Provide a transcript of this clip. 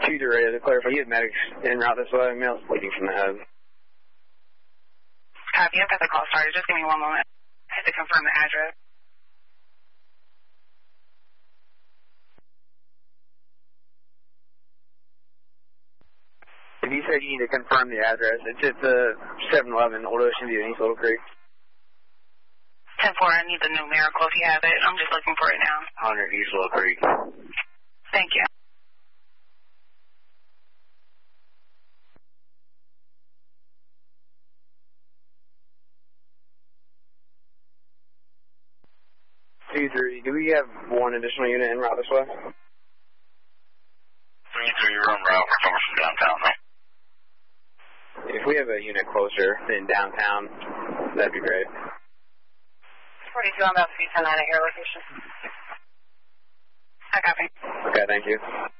2-3 ready to clarify. You had medics en route this way. Male's bleeding from the head. Copy. I've got the call started. Just give me one moment. I have to confirm the address. If you said you need to confirm the address, it's at the 7-Eleven, Old Ocean View in East Little Creek. 10-4, I need the numerical if you have it. I'm just looking for it now. 100 East Little Creek. Thank you. Do we have one additional unit en route this way? 3-3, you're en route. We're coming from downtown, though. If we have a unit closer than downtown, that'd be great. 42, I'm about to be 10-9 at your location. I copy. Okay, thank you.